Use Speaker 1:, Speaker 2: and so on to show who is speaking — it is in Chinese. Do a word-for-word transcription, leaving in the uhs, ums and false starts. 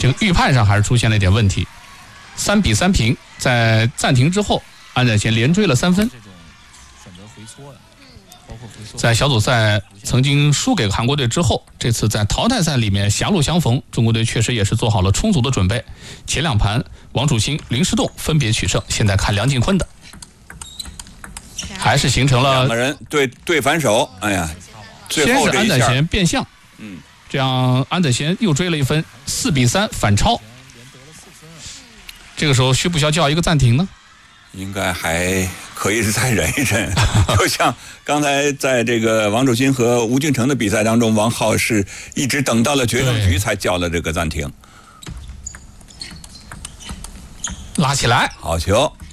Speaker 1: 这个预判上还是出现了一点问题。三比三平，在暂停之后，安宰贤连追了三分。在小组赛曾经输给韩国队之后，这次在淘汰赛里面狭路相逢，中国队确实也是做好了充足的准备。前两盘王楚钦、林诗栋分别取胜，现在看梁靖昆的，还是形成了
Speaker 2: 两个人对对反手。哎呀，
Speaker 1: 先是安宰贤变向，
Speaker 2: 嗯，
Speaker 1: 这样安宰贤又追了一分，四比三反超。这个时候需不需要叫一个暂停呢？
Speaker 2: 应该还可以再忍一忍，就像刚才在这个王楚钦和吴俊成的比赛当中，王皓是一直等到了决胜局才叫了这个暂停。
Speaker 1: 拉起来，
Speaker 2: 好球！